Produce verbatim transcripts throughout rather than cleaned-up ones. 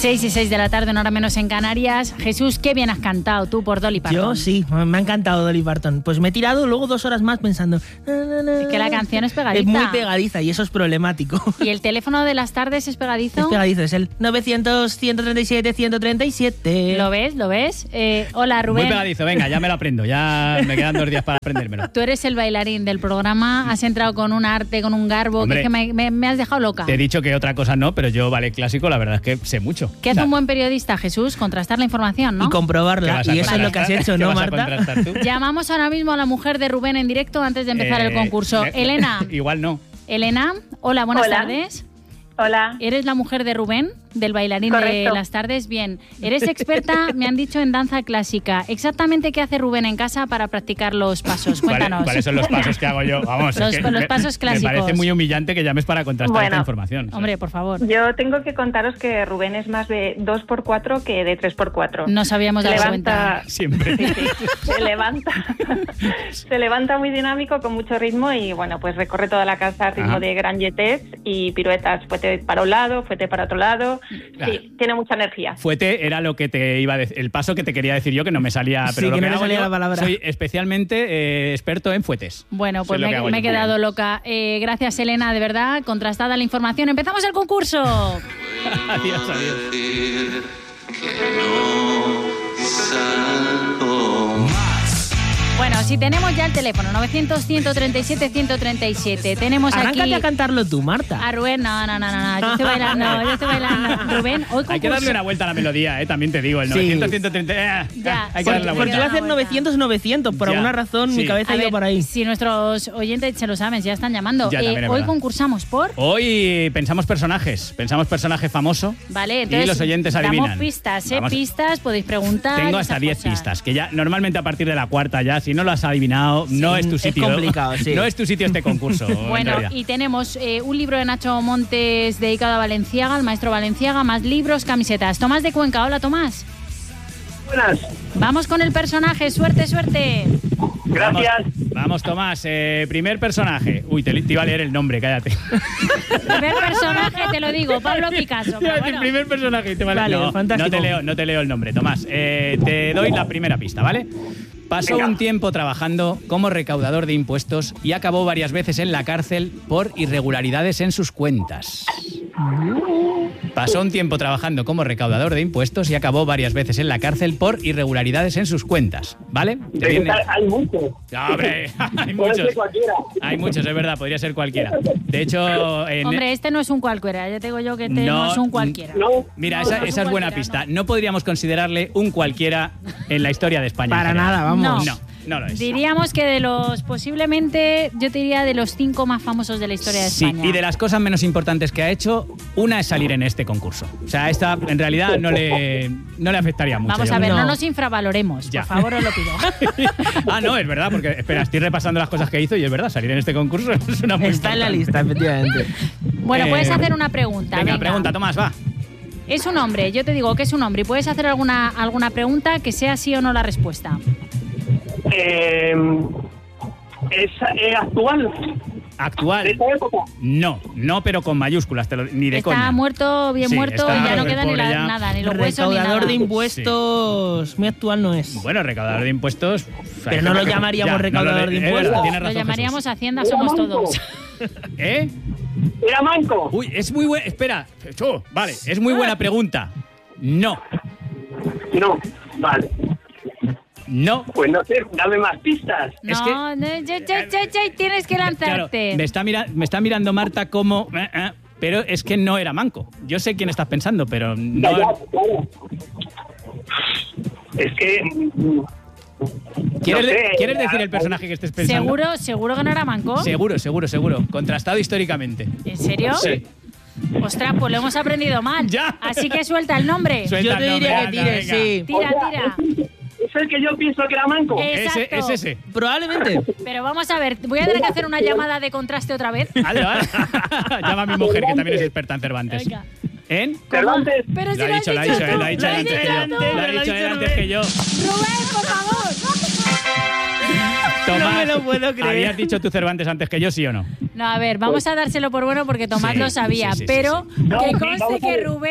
seis y seis de la tarde, una hora menos en Canarias. Jesús, qué bien has cantado tú por Dolly Parton. Yo sí, me ha encantado Dolly Parton. Pues me he tirado luego dos horas más pensando... Es que la canción es pegadiza. Es muy pegadiza y eso es problemático. ¿Y el teléfono de las tardes es pegadizo? Es pegadizo, es el novecientos, ciento treinta y siete, ciento treinta y siete. ¿Lo ves? ¿Lo ves? Eh, hola, Rubén. Muy pegadizo, venga, ya me lo aprendo. Ya me quedan dos días para aprendérmelo. Tú eres el bailarín del programa, has entrado con un arte, con un garbo, Hombre, que, es que me, me, me has dejado loca. Te he dicho que otra cosa no, pero yo ballet clásico la verdad es que sé mucho. ¿Qué hace o sea, un buen periodista, Jesús? Contrastar la información, ¿no? Y comprobarla, y eso es lo que has hecho, ¿no, Marta? Llamamos ahora mismo a la mujer de Rubén en directo antes de empezar eh, el concurso. Eh, Elena. Igual no. Elena, hola, buenas hola. tardes. Hola. ¿Eres la mujer de Rubén, del bailarín Correcto. de las tardes? Bien. Eres experta, me han dicho, en danza clásica. ¿Exactamente qué hace Rubén en casa para practicar los pasos? Cuéntanos. ¿Cuáles, ¿Cuáles son los pasos que hago yo? Vamos, los, es que los me, pasos clásicos. Me parece muy humillante que llames para contrastar bueno, esta información. ¿Sabes? Hombre, por favor. Yo tengo que contaros que Rubén es más de dos por cuatro que de tres por cuatro. Nos habíamos dado levanta, cuenta. Siempre. Sí, sí, se levanta. Se levanta muy dinámico, con mucho ritmo y, bueno, pues recorre toda la casa a ritmo Ajá. de grand jetés y piruetas. Fuete para un lado, fuete para otro lado. Claro. Sí, tiene mucha energía. Fuete era lo que te iba a decir, el paso que te quería decir yo, que no me salía. Pero sí, lo que que no me salía yo, la palabra. Soy especialmente eh, experto en fuetes. Bueno, pues me, me he quedado loca. Eh, gracias, Elena, de verdad. Contrastada la información. ¡Empezamos el concurso! Adiós, adiós. Bueno, si tenemos ya el teléfono, novecientos, ciento treinta y siete, ciento treinta y siete. Tenemos Arráncate aquí... a cantarlo tú, Marta. A Rubén, no, no, no, no, yo estoy bailando, yo estoy bailando. Rubén, hoy concurso... Hay que darle una vuelta a la melodía, ¿eh? También te digo, el novecientos, ciento treinta... Eh, ya, hay que darle la Porque vuelta. iba a hacer novecientos, novecientos, por ya, alguna razón sí. mi cabeza ha ido por ahí. Si nuestros oyentes se lo saben, ya están llamando. Ya, eh, hoy concursamos por... Hoy pensamos personajes, pensamos personaje famoso. Vale, entonces y los oyentes adivinan. Damos pistas, ¿eh? Vamos. Pistas, podéis preguntar. Tengo hasta diez pistas, que ya normalmente a partir de la cuarta ya, si no lo has adivinado, sí, no es tu sitio. Es complicado, sí. No es tu sitio este concurso. Bueno, y tenemos eh, un libro de Nacho Montes dedicado a Valenciaga, al maestro Valenciaga, más libros, camisetas. Tomás de Cuenca, hola Tomás. Buenas. Vamos con el personaje, suerte, suerte. Gracias. Vamos, vamos Tomás, eh, primer personaje. Uy, te, te iba a leer el nombre, cállate. Primer personaje, te lo digo, Pablo Picasso. Bueno. Bueno. Primer personaje, te vale. Vale, no, fantástico. No te, leo, no te leo el nombre, Tomás. Eh, te doy la primera pista, ¿vale? Pasó Venga. un tiempo trabajando como recaudador de impuestos y acabó varias veces en la cárcel por irregularidades en sus cuentas. Pasó un tiempo trabajando como recaudador de impuestos y acabó varias veces en la cárcel por irregularidades en sus cuentas, ¿vale? ¿Te viene? Hay muchos. No, hombre, hay Puede muchos. ser cualquiera. Hay muchos, es verdad, podría ser cualquiera. De hecho, en... Hombre, este no es un cualquiera, ya te digo yo que este no, no es un cualquiera. No. Mira, No, esa, no es esa un es buena cualquiera, pista. No. no podríamos considerarle un cualquiera en la historia de España. Para en general. nada, vamos. No, no lo es. Diríamos que de los, posiblemente, yo te diría de los cinco más famosos de la historia de Sí, España. y de las cosas menos importantes que ha hecho, una es salir en este concurso. O sea, esta en realidad no le, no le afectaría mucho. Vamos yo a ver, creo. no nos infravaloremos, Ya. por favor, os lo pido. Ah, no, es verdad, porque espera, estoy repasando las cosas que hizo y es verdad, salir en este concurso es una muy Está en la importante. lista, efectivamente. Bueno, Eh, puedes hacer una pregunta. Venga, Venga, pregunta, Tomás, va. Es un hombre, yo te digo que es un hombre y puedes hacer alguna, alguna pregunta que sea sí o no la respuesta. Eh, ¿Es eh, actual? Actual. ¿De esta época? No, no, pero con mayúsculas, te lo- ni de Está coña. muerto, bien Sí, muerto, está y ya no el queda ni pobre la- ya. nada, ni los huesos ni Recaudador nada. de impuestos, muy actual no es. Bueno, recaudador de impuestos. Pero no lo llamaríamos recaudador de es verdad, impuestos. tienes Lo razón, llamaríamos Jesús. Hacienda, somos todos. ¿Eh? ¿Era manco? Uy, es muy buena. Espera. Oh, vale, es muy buena pregunta. No. No. Vale. No. Pues no sé, dame más pistas. No, Es que- no, ya, ya, ya, ya, tienes que Claro, lanzarte. me está, mira- me está mirando Marta como... eh, eh, pero es que no era manco. Yo sé quién estás pensando, pero no... Ya, ya, claro. Es que... mm, ¿Quieres, no de- sé, ¿quieres ya, decir el personaje que estés pensando? ¿Seguro, seguro que no era manco? Seguro, seguro, seguro. Contrastado históricamente. ¿En serio? Sí. Ostras, pues lo hemos aprendido mal. Ya. Así que suelta el nombre. Suelta Yo te el nombre, diría que anda, tires, venga. sí. Tira, o sea, tira. ¿Es el que yo pienso que era manco? Eh. Ese, Exacto. es ese. Probablemente. Pero vamos a ver, voy a tener que hacer una llamada de contraste otra vez. Hazlo, ¿eh? Llama a mi mujer, que también es experta en Cervantes. Venga. ¿En? Cervantes. Pero si Lo ha lo has dicho, lo ha dicho dicho, tú. él lo ha dicho Lo has antes que dicho yo. tú. Lo ha lo ha dicho dicho él antes Rubén. que yo. Rubén, por favor. Tomás, No me lo puedo creer. ¿habías dicho tú Cervantes antes que yo, sí o no? No, a ver, vamos a dárselo por bueno porque Tomás Sí, lo sabía, sí, sí, pero sí, sí. No, que sí, conste vamos a que ver. Rubén ha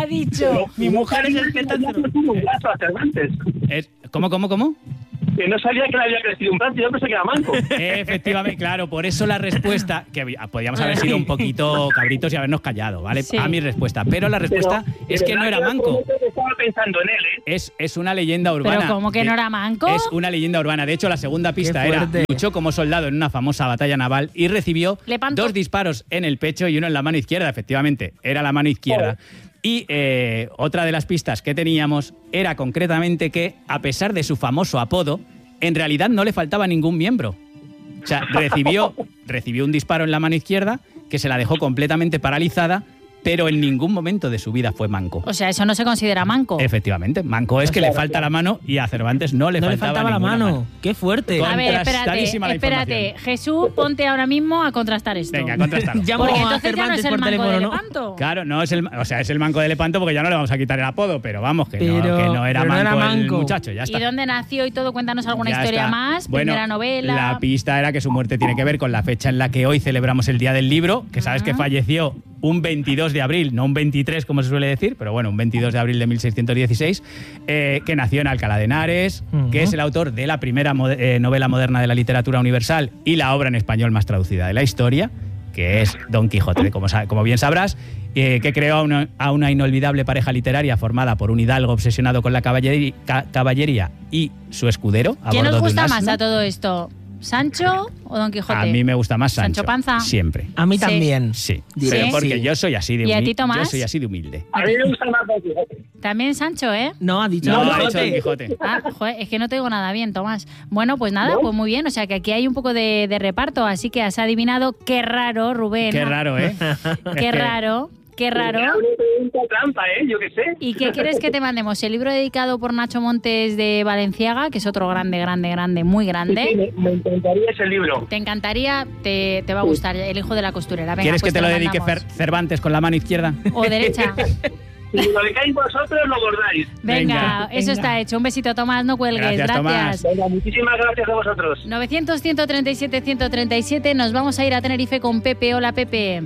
Ha dicho. Mi mujer es experta en Ya le tuvo un brazo a Cervantes. Es- ¿Cómo, cómo, cómo? Que no sabía que le había crecido un brazo, yo pensé que era manco. Efectivamente, claro, por eso la respuesta, que había- podíamos haber sido un poquito cabritos y habernos callado, ¿vale? Sí. A mi respuesta, pero la respuesta Pero, es de que no verdad, era yo manco. Estaba pensando en él, ¿eh? Es, es una leyenda urbana. Pero ¿cómo que no era manco? Es una leyenda urbana. De hecho, la segunda pista era fuerte. luchó como soldado en una famosa batalla naval y recibió Lepanto. dos disparos en el pecho y uno en la mano izquierda. Efectivamente, era la mano izquierda. Y eh, otra de las pistas que teníamos era concretamente que, a pesar de su famoso apodo, en realidad no le faltaba ningún miembro. O sea, recibió, recibió un disparo en la mano izquierda que se la dejó completamente paralizada, pero en ningún momento de su vida fue manco. O sea, eso no se considera manco. Efectivamente, manco es que le falta la mano y a Cervantes no le No le faltaba, faltaba la ninguna mano. Qué fuerte. A ver, espérate, Contrastadísima la espérate. información. Jesús, ponte ahora mismo a contrastar esto. Venga, contrastalo. Llamo Porque a entonces ya no es Cervantes el por manco teléfono, de ¿no? Lepanto. Claro, no es el, o sea, es el manco de Lepanto porque ya no le vamos a quitar el apodo, pero vamos, que, no, Pero- que no era pero no manco era el manco. muchacho, ya está. ¿Y dónde nació y todo? Cuéntanos alguna Ya historia está. más. Bueno, Primera novela. La pista era que su muerte tiene que ver con la fecha en la que hoy celebramos el Día del Libro, que sabes que falleció un veintidós de abril, no un veintitrés como se suele decir, pero bueno, un veintidós de abril de mil seiscientos dieciséis, eh, que nació en Alcalá de Henares, Ujú. que es el autor de la primera mo- eh, novela moderna de la literatura universal y la obra en español más traducida de la historia, que es Don Quijote, como, sa- como bien sabrás, eh, que creó a una, a una inolvidable pareja literaria formada por un hidalgo obsesionado con la caballería, ca- caballería y su escudero. a ¿Quién bordo os de un gusta más asno. a todo esto? ¿Sancho o Don Quijote? A mí me gusta más Sancho. ¿Sancho Panza? Siempre. A mí Sí. también. Sí, Diré. pero porque Sí. yo soy así de ¿Y a humilde. ti, Tomás? Yo soy así de humilde. A mí me gusta más Don Quijote. También Sancho, ¿eh? No, ha dicho No, Don ha dicho Quijote. Don Quijote. Ah, joder, es que no te digo nada bien, Tomás. Bueno, pues nada, pues muy bien. O sea que aquí hay un poco de, de reparto, así que has adivinado. Qué raro, Rubén. Qué raro, ¿eh? Qué Es que- raro, qué raro. Era una pregunta trampa, ¿eh? Yo qué sé. ¿Y qué quieres que te mandemos? El libro dedicado por Nacho Montes de Valenciaga, que es otro grande, grande, grande, muy Sí, sí, grande. me, me encantaría ese libro. Te encantaría, te, te va a gustar. El hijo de la costurera. Venga, ¿Quieres pues que te lo dedique mandamos. Cer- Cervantes con la mano izquierda? O derecha. Si lo dedicáis vosotros, lo bordáis. Venga, Venga. eso Venga. está hecho. Un besito, Tomás, no cuelgues. Gracias, Tomás. Venga, muchísimas gracias a vosotros. novecientos, ciento treinta y siete, ciento treinta y siete. Nos vamos a ir a Tenerife con Pepe. Hola, Pepe.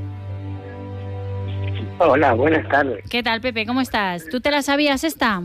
Hola, buenas tardes. ¿Qué tal, Pepe? ¿Cómo estás? ¿Tú te la sabías esta?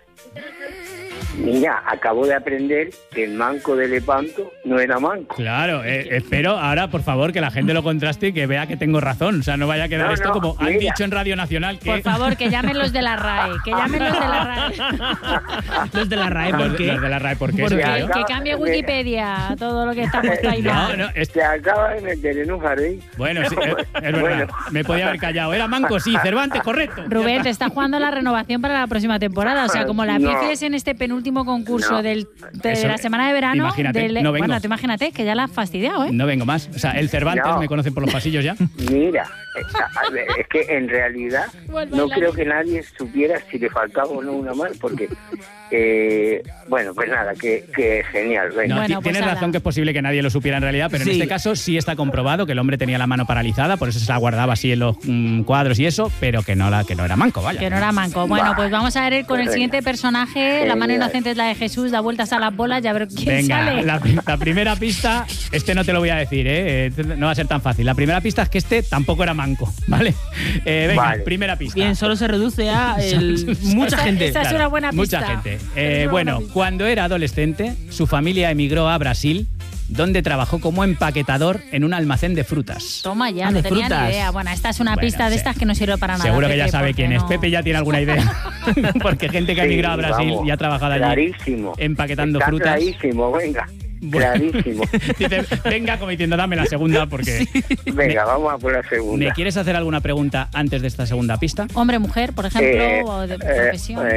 Mira, acabo de aprender que el manco de Lepanto no era manco. Claro, eh, espero ahora, por favor, que la gente lo contraste y que vea que tengo razón. O sea, no vaya a quedar No, esto no, como han mira. dicho en Radio Nacional que... Por favor, que llamen los de la RAE. Que llamen los de la RAE. Los de la RAE, Los ¿por de- qué? los de la RAE, ¿por qué? ¿Por Eso qué? que- Que, acaba- que cambie de- Wikipedia todo lo que está puesto ahí. No, no, es- Se acaba de meter en un jardín. Bueno, sí, es, es verdad. Bueno. Me podía haber callado. Era manco, sí. Cervantes, correcto. Rubén, te está jugando la renovación para la próxima temporada. O sea, como la No. pifies en este penúltimo concurso No. del, de Eso, la semana de verano. imagínate, del- no vengo. Bueno, tú imagínate que ya la has fastidiado, ¿eh? No vengo más. O sea, el Cervantes No. me conocen por los pasillos ya. Mira, eh, a- a ver, es que en realidad Vuelve no a bailar. creo que nadie supiera si le faltaba o no una mano, porque, eh, bueno, pues nada, que, que genial. Venga. No, Bueno, ti- pues tienes ala. razón que es posible que nadie lo supiera en realidad, pero Sí. en este caso sí está comprobado que el hombre tenía la mano paralizada, por eso se la guardaba así en los mm, cuadros y eso, pero que no, la, que no era manco, vaya. Que no era manco. Bueno, pues vamos a ver con el Venga. siguiente personaje. La mano Genial. inocente es la de Jesús, da vueltas a las bolas, ya ver quién Venga, sale. la, la primera pista, este no te lo voy a decir, ¿eh? Eh, no va a ser tan fácil. La primera pista es que este tampoco era manco, ¿vale? Eh, venga, Vale. primera pista. Bien, solo se reduce a el- mucha Esta- gente. esta es una buena pista. Mucha gente. Esta Eh, es una bueno, buena pista. cuando era adolescente, su familia emigró a Brasil, donde trabajó como empaquetador en un almacén de frutas. Toma ya, Ah, no de tenía frutas. ni idea. Bueno, esta es una Bueno, pista de sí. estas que no sirve para nada. Seguro que ya Pepe, sabe porque quién es. no- Pepe ya tiene alguna idea. Porque gente que ha Sí, emigrado a Brasil vamos, y ha trabajado allí clarísimo. empaquetando Está frutas. clarísimo, venga. Bueno. Clarísimo. Dice, venga como diciendo, dame la segunda porque... Venga, vamos a por la segunda. ¿Me quieres hacer alguna pregunta antes de esta segunda pista? Hombre, mujer, por ejemplo, Eh, o de eh, profesión.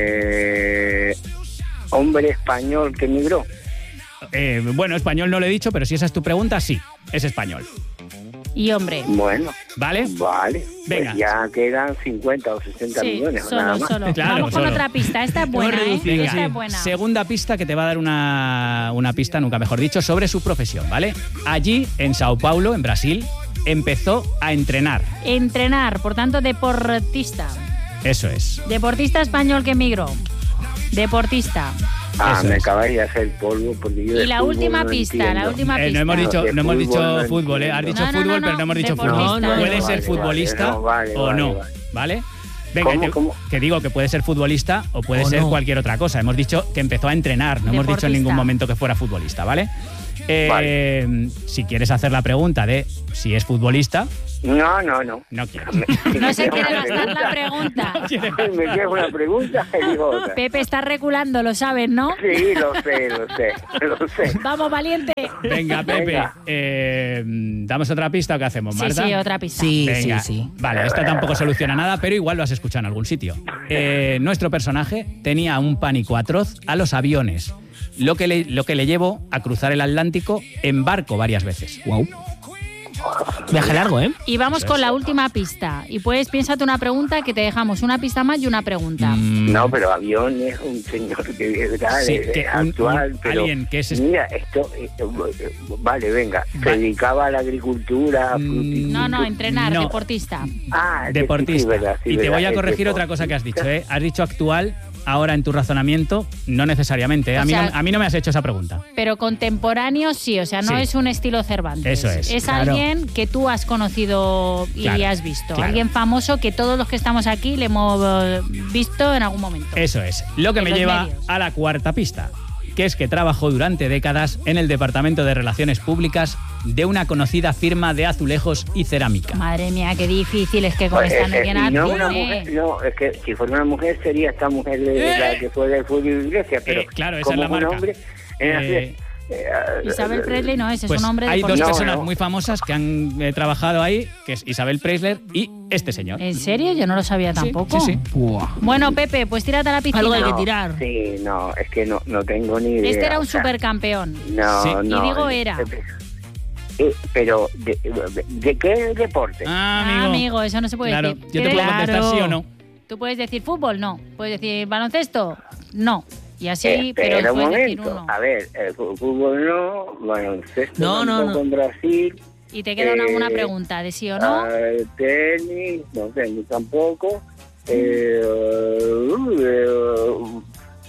eh, hombre español que emigró. Eh, bueno, español no lo he dicho, pero si esa es tu pregunta, sí, es español. Y hombre. Bueno, ¿Vale? vale. Venga. Pues ya quedan cincuenta o sesenta Sí, millones. o nada solo, más. solo. Claro, Vamos con solo. otra pista. Esta es buena, ¿eh? reducido, Esta sí. es buena. Segunda pista que te va a dar una, una pista, nunca mejor dicho, sobre su profesión, ¿vale? Allí, en Sao Paulo, en Brasil, empezó a entrenar. Entrenar, por tanto, deportista. Eso es. Deportista español que emigró. Deportista. Ah, Eso me es. acabáis de hacer polvo porque yo Y de la fútbol última no pista, entiendo. la última Eh, pista. no hemos dicho, De no hemos fútbol dicho no fútbol, ¿eh? Has entiendo. dicho No, no, fútbol, no, pero no hemos dicho deportista. fútbol. No, no, ¿Cuál no, es el vale, futbolista vale, no, vale, o vale, no? vale. ¿Vale? Venga, ¿Cómo, te- cómo? que digo que puede ser futbolista o puede O ser no. cualquier otra cosa. Hemos dicho que empezó a entrenar, no hemos dicho en Deportista. ningún momento que fuera futbolista, ¿vale? Eh, Vale. Si quieres hacer la pregunta de si es futbolista, No, no, no. no quiero. No se Me quiere queda gastar una la pregunta. Me queda una pregunta y digo otra. Pepe está reculando, lo sabes, ¿no? Sí, lo sé, lo sé, lo sé. Vamos, valiente. Venga, Pepe, Venga. eh, ¿damos otra pista o qué hacemos, Sí, Marta? sí, otra pista. Sí, Venga. sí, sí. Vale, esta tampoco soluciona nada, pero igual lo has escuchado en algún sitio. Eh, nuestro personaje tenía un pánico atroz a los aviones, lo que, le, lo que le llevó a cruzar el Atlántico en barco varias veces. Wow. Viaje largo, ¿eh? Y vamos con la última pista. Y puedes, piénsate una pregunta que te dejamos una pista más y una pregunta. Mm, No, pero avión es un señor que de verdad Sí, es que un- actual, un- pero alguien que es- mira, esto eh, eh, vale, venga, se Va- dedicaba a la agricultura, Mm, fruticultura. No, no, entrenar, No. deportista. Ah, sí, Deportista. sí, verdad, sí, y te verdad, voy a es corregir otra cosa que has dicho, ¿eh? Has dicho actual, ahora en tu razonamiento, no necesariamente. ¿eh? A O mí, sea- no, a mí no me has hecho esa pregunta. Pero contemporáneo sí, o sea, no Sí. es un estilo Cervantes. Eso es, Es claro. alguien que tú has conocido y Claro, has visto. claro. Alguien famoso que todos los que estamos aquí le hemos eh, visto en algún momento. Eso es. Lo que En me los lleva medios. a la cuarta pista, que es que trabajó durante décadas en el Departamento de Relaciones Públicas de una conocida firma de azulejos y cerámica. Madre mía, qué difícil es que con Pues, esta eh, no eh, llena y no tú, una ¿eh? mujer, no, es que si fuera una mujer sería esta mujer de, Eh. la que fue del fútbol de iglesia, pero Eh, claro, esa como es la un marca. hombre, en la- Eh, eh, Isabel Presley no es, es Pues un hombre hay dos deportista. No, personas no. muy famosas que han eh, trabajado ahí, que es Isabel Preisler y este señor. ¿En serio? Yo no lo sabía Sí, tampoco. sí, sí. Buah. Bueno, Pepe, pues tírate a la piscina. Algo hay que no, tirar. Sí, no, es que no, no tengo ni idea. Este era o un sea, supercampeón. No, Sí. no. Y digo eh, era. eh, eh, pero, de, de- ¿de qué deporte? Ah, Ah, amigo. amigo, eso no se puede Claro, decir. yo te puedo ¿Quieres- contestar sí o no. Tú puedes decir fútbol, no. Puedes decir baloncesto, no. Y así, Eh, pero espera un puedes decir momento. uno. A ver, el fu- fútbol no, baloncesto No, no, tampoco no. en Brasil, Y te queda una, eh, una pregunta de sí o no. ah, tenis, no tenis tampoco, eh, uh, eh,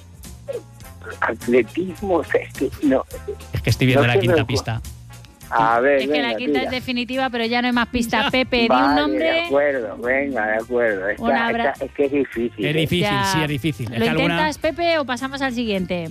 atletismo, o sea, es que no. Es que estoy viendo No la se quinta me ocurre. pista. A ver, Es que la venga, quinta tira. es definitiva, pero ya no hay más pistas. Pepe, di Vale, un de nombre. acuerdo, venga, de acuerdo. Esta- Un abra- esta- es que es difícil. Es ¿eh? difícil, Ya. sí, es difícil. Es ¿Lo que alguna- intentas, Pepe, o pasamos al siguiente?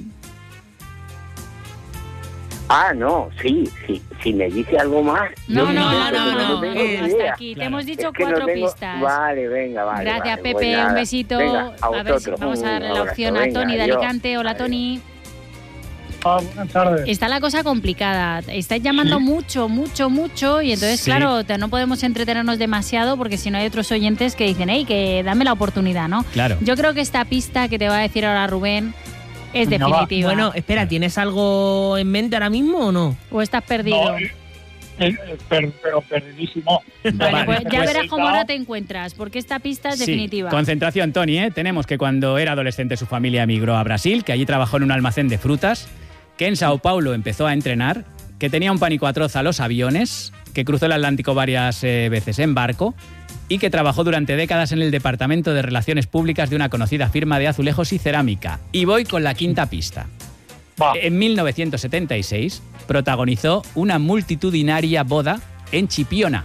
Ah, no, sí, sí, si me dice algo más. No, yo no, digo no, que no, no no. tengo Eh, ni Hasta idea. aquí. Te Claro. hemos dicho Es que no cuatro tengo- pistas. Vale, venga, vale. Gracias, vale, Pepe. pues nada. Un besito. Venga, a, a ver si vosotros, vamos a un darle la abrazo, opción a venga, Tony de adiós. Alicante. Hola, Adiós. Tony. Ah, buenas tardes. Está la cosa complicada. Estáis llamando mucho, mucho, mucho y entonces, Sí. claro, te- no podemos entretenernos demasiado porque si no hay otros oyentes que dicen, hey, que dame la oportunidad, ¿no? Claro. Yo creo que esta pista que te va a decir ahora Rubén es Venga, va. definitiva. Bueno, espera, ¿tienes algo en mente ahora mismo o no? ¿O estás perdido? No, eh, eh, per- pero perdidísimo. Vale, Vale, pues ya pues- verás cómo ahora te encuentras, porque esta pista es Sí, definitiva. concentración, Tony, ¿eh? Tenemos que cuando era adolescente su familia emigró a Brasil, que allí trabajó en un almacén de frutas, que en Sao Paulo empezó a entrenar, que tenía un pánico atroz a los aviones, que cruzó el Atlántico varias eh, veces en barco y que trabajó durante décadas en el Departamento de Relaciones Públicas de una conocida firma de azulejos y cerámica. Y voy con la quinta pista. Va. En mil novecientos setenta y seis protagonizó una multitudinaria boda en Chipiona.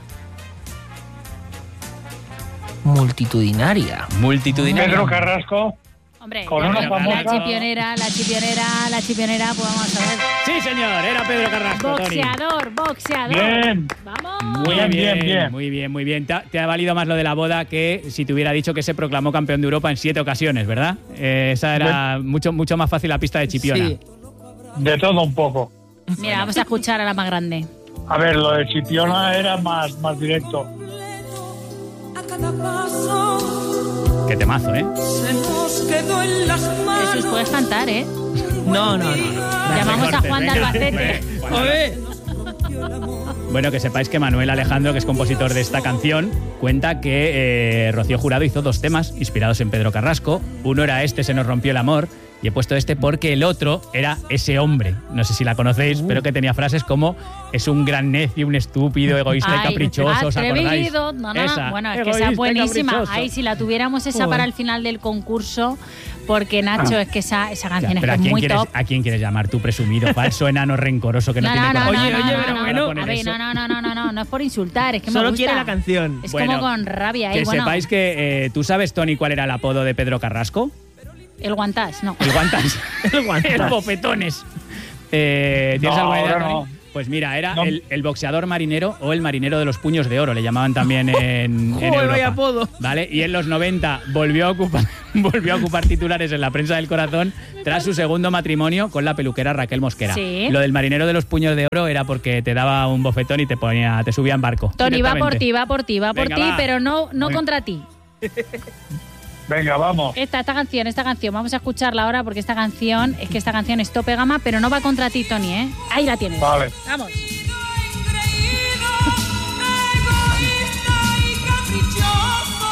Multitudinaria. Multitudinaria. Pedro Carrasco. Hombre, Con ya una que famosa- la chipionera, la chipionera, la chipionera, pues vamos a ver. Sí, señor, era Pedro Carrasco, Tony. Boxeador, boxeador. Bien. Vamos. Muy Bien, bien, bien, bien. muy bien, muy bien. Te ha, te ha valido más lo de la boda que si te hubiera dicho que se proclamó campeón de Europa en siete ocasiones, ¿verdad? Eh, esa era mucho, mucho más fácil la pista de Chipiona. Sí. De todo un poco. Mira, vamos a escuchar a la más grande. A ver, lo de Chipiona era más, más directo. A cada paso Qué temazo, ¿eh? se nos quedó en las manos. Jesús, puedes cantar, ¿eh? No, no, no. no. Llamamos a Juan de Venga. Albacete. Joder. Bueno, que sepáis que Manuel Alejandro, que es compositor de esta canción, cuenta que eh, Rocío Jurado hizo dos temas inspirados en Pedro Carrasco. Uno era este, Se nos rompió el amor, Y he puesto este porque el otro era ese hombre, no sé si la conocéis, uh. pero que tenía frases como es un gran necio, un estúpido, egoísta Ay, y caprichoso, ¿os acordáis? Atrevido. No, no, esa, no. Bueno, es que egoísta esa y buenísima. caprichoso. Ay, si la tuviéramos esa Uy. para el final del concurso, porque Nacho, es que esa, esa canción Ya, es, pero que ¿a es quién, muy quieres, top. ¿a quién quieres llamar tú presumido, falso, enano, rencoroso que no, No, tiene no, no, corazón? no, Oye, no, oye, no, pero no, bueno. poner A ver, eso. no, no, no, no, no, no, no es por insultar, es que me Solo gusta. quiere la canción. Es Bueno, como con rabia. Que Y bueno, sepáis que eh, tú sabes, Tony, cuál era el apodo de Pedro Carrasco. el guantás, no. El guantas. El guantas. El bofetones. Eh, ¿Tienes No, alguna idea, ahora Tony? no. Pues mira, era No. el, el boxeador marinero o el marinero de los puños de oro, le llamaban también en, en Joder, Europa. vaya apodo. ¿Vale? Y en los noventa volvió a ocupar volvió a ocupar titulares en la prensa del corazón tras su segundo matrimonio con la peluquera Raquel Mosquera. Sí. Lo del marinero de los puños de oro era porque te daba un bofetón y te ponía te subía en barco. Tony, va por directamente. ti, va por ti, va por Venga, ti, va. pero no, no Muy- contra ti. Venga, vamos. Esta, esta canción, esta canción, vamos a escucharla ahora porque esta canción, es que esta canción es tope gama, pero no va contra ti, Tony, ¿eh? Ahí la tienes. Vale. Vamos. Engreído, egoísta y caprichoso,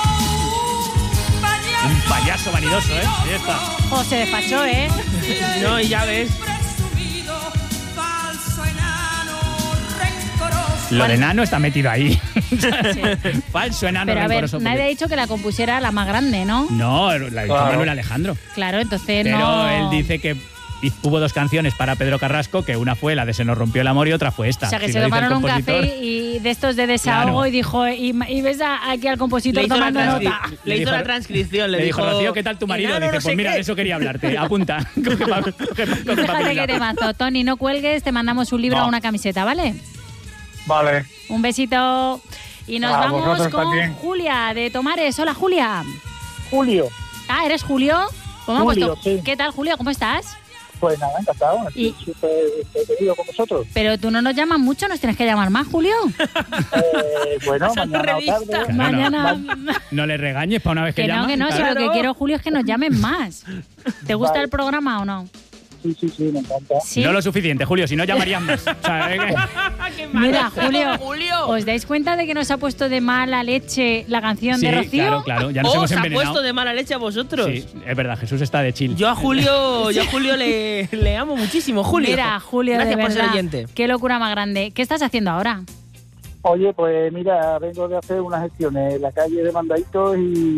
un payaso Un payaso vanidoso, ¿eh? Ahí está. Oh, se despachó, ¿eh? No, y ya ves. presumido, falso enano, rencoroso. Lo de enano está metido ahí. Sí. Falso enano Pero a ver, rencoroso. porque- nadie ha dicho que la compusiera la más grande, ¿no? No, la hizo Claro. Manuel Alejandro. Claro, entonces Pero no... él dice que hi- hubo dos canciones para Pedro Carrasco, que una fue la de Se nos rompió el amor y otra fue esta. O sea, que Si se lo dice el tomaron un compositor. café y de estos de desahogo Claro. y dijo, y, y ves a- aquí al compositor Le hizo, la, tomando transcri- nota. le Le hizo dijo- la transcripción. Le, Le dijo, Rocío, ¿qué tal tu marido? enano Dice, no pues sé mira, qué. de eso quería hablarte. Apunta. Coge pa- coge pa- coge papel y Fíjate que lápiz. te mazo. Tony, no cuelgues, te mandamos un libro No. o una camiseta, ¿vale? Vale. Un besito. Y nos A vamos vosotros con también. Julia de Tomares. Hola, Julia. Julio, Ah, ¿eres Julio? ¿Cómo hemos Julio, puesto- sí. ¿Qué tal, Julio? ¿Cómo estás? pues nada, encantado. Y- Estoy súper súper querido con vosotros. Pero tú no nos llamas mucho, nos tienes que llamar más, Julio. Eh, bueno, Pasando mañana o revista. tarde. Claro, Mañana... No le regañes para una vez que, Que no, llama. que no, si Claro. lo que quiero, Julio, es que nos llamen más. ¿Te gusta Vale. el programa o no? Sí, sí, sí, me encanta. Sí. No lo suficiente, Julio, si no llamarían más. O sea, es que- ¡Qué malo Mira, está Julio, Julio. ¿os dais cuenta de que nos ha puesto de mala leche la canción sí, de Rocío? claro, claro. Ya nos Oh, hemos se ha envenenado. puesto de mala leche a vosotros. Sí, es verdad, Jesús está de chill. Yo a Julio, yo a Julio le, le amo muchísimo, Julio. Mira, Julio, Gracias de por ser verdad, oyente. qué locura más grande. ¿Qué estás haciendo ahora? Oye, pues mira, vengo de hacer unas gestiones en la calle de Mandaditos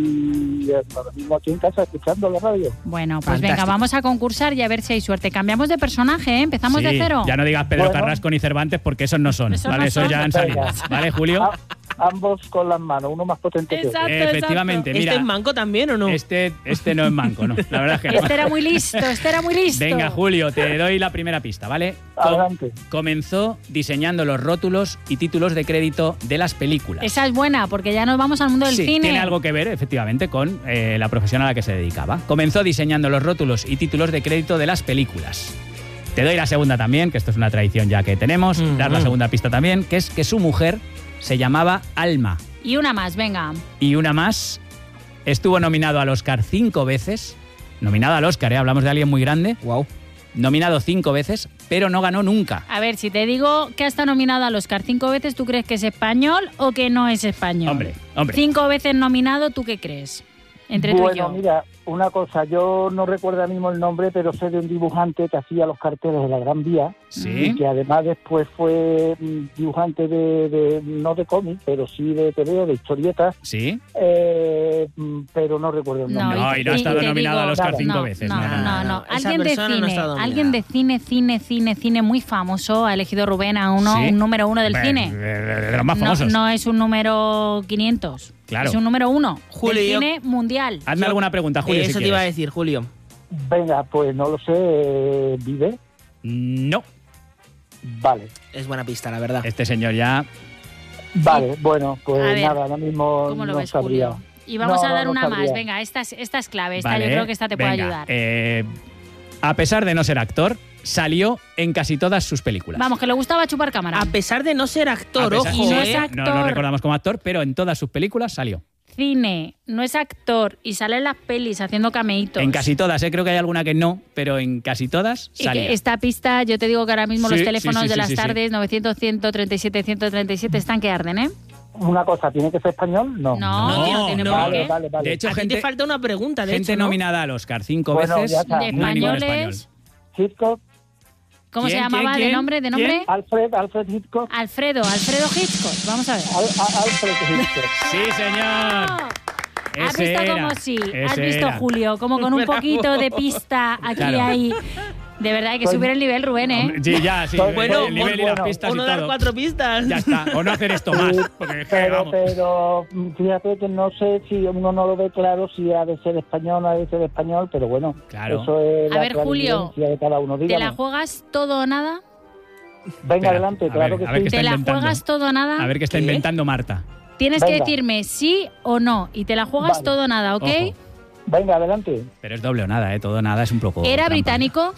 y ahora mismo aquí en casa escuchando la radio. Bueno, pues Fantástico. venga, vamos a concursar y a ver si hay suerte. Cambiamos de personaje, ¿eh? Empezamos Sí, de cero. Ya no digas Pedro Bueno. Carrasco ni Cervantes porque esos no son. Esos ¿Vale? no Esos son. ya han salido. Venga. ¿Vale, Julio? A- ambos con las manos, uno más potente que otro. Exacto, Efectivamente, ¿Este mira. es manco también o no? Este, este no es manco, no. La verdad es que no. Este era muy listo, este era muy listo. Venga, Julio, te doy la primera pista, ¿vale? Com- Adelante. comenzó diseñando los rótulos y títulos de crédito de las películas. Esa es buena, porque ya nos vamos al mundo del Sí, cine. tiene algo que ver, efectivamente, con eh, la profesión a la que se dedicaba. Comenzó diseñando los rótulos y títulos de crédito de las películas. Te doy la segunda también, que esto es una tradición ya que tenemos. Mm, Dar la mm. segunda pista también, que es que su mujer se llamaba Alma. Y una más, venga. Y una más, estuvo nominado al Oscar cinco veces. Nominado al Oscar, ¿eh? Hablamos de alguien muy grande. Wow. Nominado cinco veces, pero no ganó nunca. A ver, si te digo que ha estado nominado al Oscar cinco veces, ¿tú crees que es español o que no es español? Hombre, hombre. Cinco veces nominado, ¿tú qué crees? Entre tú y Bueno, yo. mira, una cosa, yo no recuerdo ahora mismo el nombre, pero sé de un dibujante que hacía los carteles de la Gran Vía y Sí. que además después fue mm, dibujante de, de- no de cómic, pero sí de T V, de historietas, Sí. eh, mm, pero no recuerdo el No, nombre. No, y no ha y- estado y te nominado digo- al Oscar nada. cinco no, veces. No, no, no, no, no. no. Esa Alguien de persona no cine, está dominada. alguien de cine, cine, cine, cine muy famoso ha elegido Rubén a uno, Sí. un número uno del Hombre, cine. De, de- de los más No, famosos. no es un número quinientos. Claro. Es un número uno Julio, del yo- cine mundial. Hazme alguna pregunta, Julio, Eso si te iba a quieres. decir, Julio. Venga, pues no lo sé, eh, ¿vive? No, Vale, Es buena pista, la verdad. este señor ya... vale, bueno, pues A ver, nada, ahora mismo ¿Cómo lo no ves, sabría. Julio? Y vamos No, a dar no una sabría. más. Venga, esta es, esta es clave. Esta Vale, yo creo que esta te puede venga, ayudar. eh, a pesar de no ser actor, salió en casi todas sus películas. Vamos, que le gustaba chupar cámara. A pesar de no ser A actor, pesar- ojo, Y no ¿eh? es actor. No lo recordamos como actor, pero en todas sus películas salió. Cine, no es actor y sale en las pelis haciendo cameitos. En casi todas, ¿eh? Creo que hay alguna que no, pero en casi todas Y que salía. esta pista, yo te digo que ahora mismo Sí, los sí, teléfonos sí, de sí, las sí, sí. tardes, novecientos, ciento treinta y siete, ciento treinta y siete, están que arden, ¿eh? Una cosa, ¿tiene que ser español? No. No, No, tío, tiene no. por Vale, qué. vale, vale. De hecho, A ti gente, te falta una pregunta, de gente hecho, ¿no? nominada al Oscar cinco Bueno, veces. ya está. De no hay ningún españoles. español. Hitchcock, ¿Cómo se ¿Quién, llamaba quién, de quién? nombre? ¿De ¿Quién? nombre? Alfred, Alfred Hitchcock. Alfredo, Alfredo Hitchcock. Vamos a ver. Al, a- Alfred Hitchcock. Sí, señor. ¿Has Ese visto era, cómo sí? ¿Has ese visto, era. Julio? Como con un Bravo. poquito de pista aquí Claro. ahí. De verdad, hay que Soy- subir el nivel, Rubén, ¿eh? Hombre, sí, ya, sí. Bueno, el nivel y bueno. las pistas O y no dar todo. cuatro pistas. Ya está. O no hacer esto más. Porque es que, Pero, vamos. pero fíjate que no sé si uno no lo ve claro si ha de ser español o ha de ser español, pero bueno, Claro. eso es A la ver, Julio, clarividencia de cada uno. ¿Te Dígame. la juegas todo o nada? Venga, Espera, adelante, a claro ver, a que ver sí. qué está ¿Te la inventando. juegas todo o nada? A ver qué está ¿Qué? inventando Marta. Tienes que Venga. decirme sí o no. Y te la juegas Vale. todo o nada, ¿ok? Ojo. Venga, adelante. Pero es doble o nada, ¿eh? Todo o nada es un poco. ¿Era trampa. británico?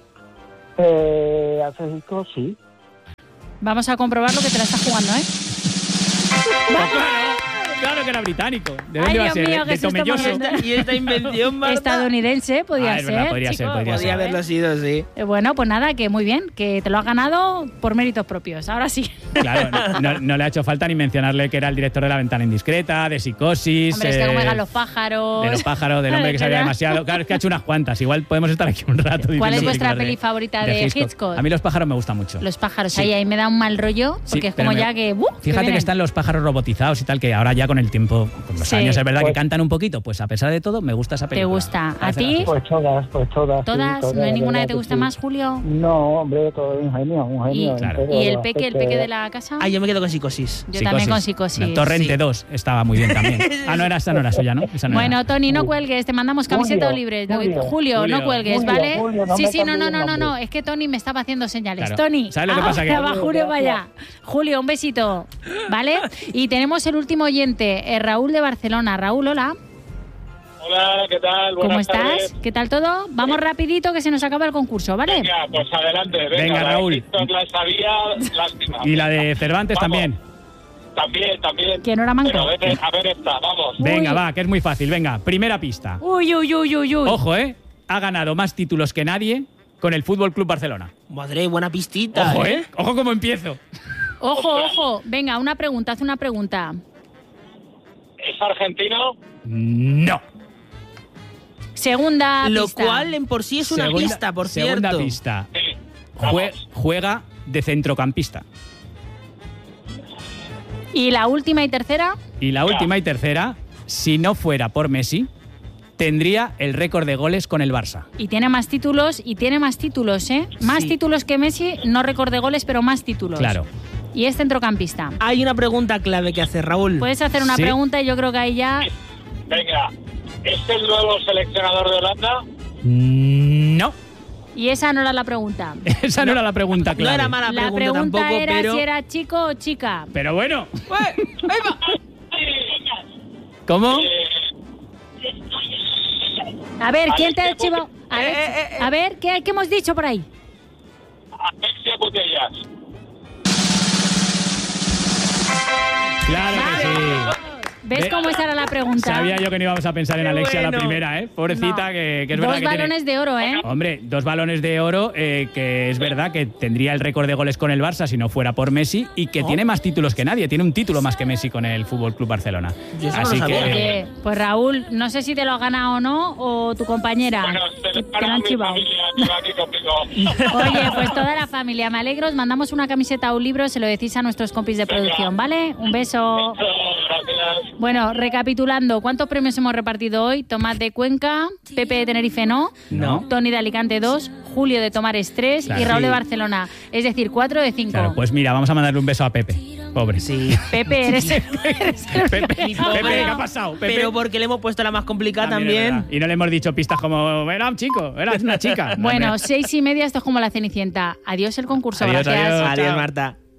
Eh, Alfred Hitchcock, sí. Vamos a comprobarlo que te la estás jugando, ¿eh? Claro, claro que era británico. ¿De dónde Ay, iba a Dios ser? mío, ¿De qué susto Tomelloso? me has dado. Y esta invención, Marta. Estadounidense, podía Ah, es ser. verdad, podría chico, ser, podría Podría haberlo sido, sí. Eh, Bueno, pues nada, que muy bien, que te lo has ganado por méritos propios. Ahora sí. Claro, no, no- no le ha hecho falta ni mencionarle que era el director de La Ventana Indiscreta, de Psicosis. Hombre, es que como eh, digan los pájaros. de los pájaros, del hombre que sabía ¿Verdad? demasiado. Claro, es que ha hecho unas cuantas. Igual podemos estar aquí un rato. ¿Cuál diciendo es vuestra películas peli favorita de Hitchcock? A mí los pájaros me gustan mucho. Los pájaros, Sí. ahí, ahí me da un mal rollo, Sí, porque es pero como me- ya que... ¡uh! Fíjate que vienen. están los pájaros robotizados y tal, que ahora ya con el tiempo, con los Sí. años, es verdad que Pues- cantan un poquito. Pues a pesar de todo, me gusta esa película. gusta? ¿A Parece ti? graciosa. Pues todas, pues todas. sí, ¿Todas? todas, ¿No hay la ninguna verdad que te guste sí. más, Julio? No, hombre, todo un genio, un genio. ¿Y, Claro. entero, ¿y el los peque, el peques. peque de la casa? Ah, yo me quedo con Psicosis. Yo también con Psicosis. Torrente Sí. dos estaba muy bien también. Ah, no, era, esa no era suya, ¿no? Esa no Bueno, era. Tony, no cuelgues, te mandamos camiseta Julio, o libre. Julio, Julio, no Julio. cuelgues, Julio, ¿vale? Julio, no sí, me sí, no, no, cambies no, el no, no, nombre. es que Tony me estaba haciendo señales. Claro. Tony, ¿Sabes lo que pasa? Que- ahora va Julio para allá. Gracias. Julio, un besito, ¿vale? Y tenemos el último oyente, eh, Raúl de Barcelona. Raúl, hola. Hola, ¿qué tal? Buenas ¿Cómo estás? tardes. ¿Qué tal todo? Vamos rapidito que se nos acaba el concurso, ¿vale? Venga, pues adelante. Venga, Venga, la de Raúl. TikTok la sabía, lástima. Y la de Cervantes Vamos. también. También, también. Que no era manco. Pero a ver, a ver esta, vamos. Venga, Uy. va, que es muy fácil. Venga, primera pista. Uy, uy, uy, uy, uy. Ojo, ¿eh? Ha ganado más títulos que nadie con el Fútbol Club Barcelona. Madre, buena pistita, Ojo, ¿eh? ¿eh? Ojo cómo empiezo. Ojo, ojo. Venga, una pregunta, haz una pregunta. ¿Es argentino? No. Segunda Lo pista. cual en por sí es una Segunda- pista, por Segunda cierto. pista. Sí. Jue- Vamos. juega de centrocampista. Y la última y tercera. Y la última y tercera, si no fuera por Messi, tendría el récord de goles con el Barça. Y tiene más títulos, y tiene más títulos, ¿eh? Más Sí. títulos que Messi, no récord de goles, pero más títulos. Claro. Y es centrocampista. Hay una pregunta clave que hacer, Raúl. Puedes hacer una Sí. pregunta y yo creo que ahí ya... Venga, ¿es el nuevo seleccionador de Holanda? No. Y esa no era la pregunta. Esa no, era la pregunta No clave. era mala La pregunta, pregunta tampoco, era pero... si era chico o chica. Pero bueno. ¡Eh! ¡Ahí va! ¿Cómo? A ver, ¿quién te ha Alexia chivado? Putellas. Alex- Eh, eh, eh. A ver, ¿qué, ¿qué hemos dicho por ahí? Alexia Putellas. Claro que sí. ¿Ves Ve- cómo esa era la pregunta? Sabía yo que no íbamos a pensar en Qué Alexia la bueno. primera, ¿eh? Pobrecita, No. que, que es Dos verdad que tiene- balones de oro, ¿eh? Hombre, dos balones de oro, eh, que es verdad que tendría el récord de goles con el Barça si no fuera por Messi y que tiene más títulos que nadie. Tiene un título más que Messi con el Fútbol Club Barcelona. Yo eso no Así lo que. sabía. Oye, pues Raúl, no sé si te lo ha ganado o no, o tu compañera. Bueno, que se te lo han mi chivado. familia, que va aquí conmigo. Oye, pues toda la familia, me alegro. Os mandamos una camiseta o un libro, se lo decís a nuestros compis de producción, ¿vale? Un beso. Gracias. Bueno, recapitulando, ¿cuántos premios hemos repartido hoy? Tomás de Cuenca, Pepe de Tenerife no, No. Tony de Alicante dos, Julio de Tomares tres Claro. y Raúl de Sí. Barcelona. Es decir, cuatro de cinco. Claro, pues mira, vamos a mandarle un beso a Pepe. Pobre. Sí. Pepe, eres el, eres el Pepe, único que Pepe, ha ¿qué ha ganado. pasado? Pepe. Pero porque le hemos puesto la más complicada También es también. verdad. Y no le hemos dicho pistas como, era un chico, eras una chica. Bueno, Hombre. seis y media, esto es como la Cenicienta. Adiós el concurso, Adiós, gracias. adiós. Adiós, Marta.